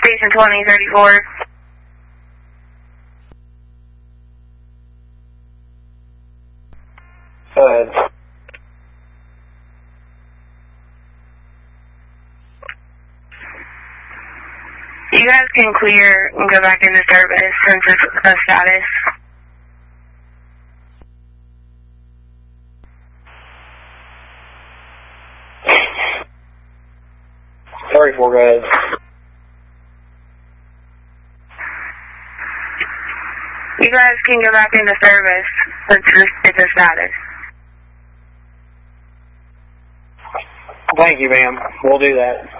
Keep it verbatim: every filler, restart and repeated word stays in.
Station twenty thirty-four. Go ahead. You guys can clear and go back into service since it's a status. thirty-four, go ahead. You guys can go back into service since it's a status. Thank you, ma'am. We'll do that.